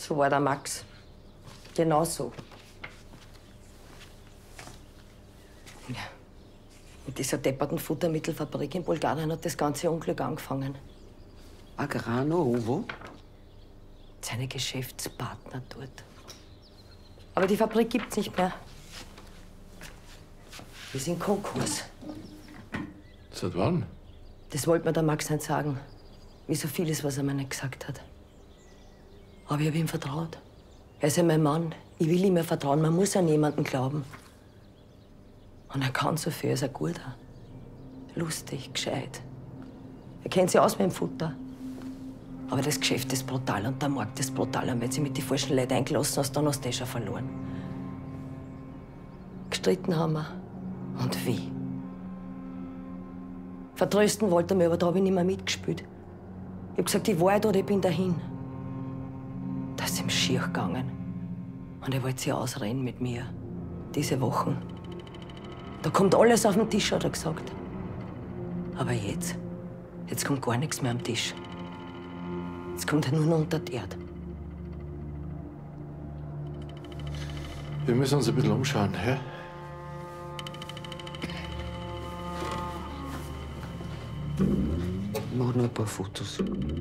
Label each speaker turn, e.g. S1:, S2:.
S1: So war der Max. Genau so. Ja. Mit dieser depperten Futtermittelfabrik in Bulgarien hat das ganze Unglück angefangen.
S2: Agrano, wo?
S1: Seine Geschäftspartner dort. Aber die Fabrik gibt's nicht mehr. Wir sind Konkurs.
S3: Seit wann?
S1: Das wollte mir der Max nicht sagen. Wie so vieles, was er mir nicht gesagt hat. Aber ich habe ihm vertraut. Er ist ja mein Mann. Ich will ihm ja vertrauen. Man muss an jemanden glauben. Und er kann so viel. Er ist ein Guter. Lustig, gescheit. Er kennt sich aus mit dem Futter. Aber das Geschäft ist brutal und der Markt ist brutal. Und wenn du sich mit den falschen Leuten eingelassen hast, dann hast du schon verloren. Gestritten haben wir. Und wie? Vertrösten wollte er mich, aber da habe ich nicht mehr mitgespielt. Ich hab gesagt, die Wahrheit oder ich bin dahin. Da ist ihm schier gegangen. Und er wollte sich ausreden mit mir. Diese Wochen. Da kommt alles auf den Tisch, hat er gesagt. Aber jetzt kommt gar nichts mehr am Tisch. Jetzt kommt er nur noch unter die Erde.
S3: Wir müssen uns ein bisschen umschauen, hä?
S2: Ich mache noch ein paar Fotos.